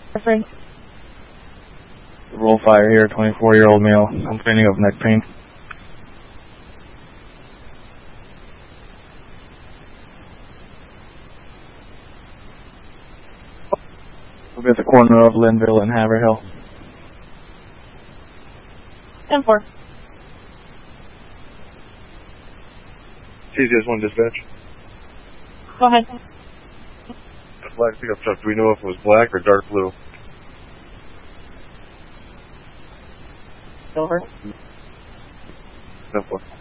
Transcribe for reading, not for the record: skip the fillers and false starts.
Referring. Roll fire here, 24-year-old male, complaining of neck pain. We'll be at the corner of Linville and Haverhill. 10-4. TCS-1 dispatch. Go ahead. A black pickup truck. Do we know if it was black or dark blue? Over. 10-4.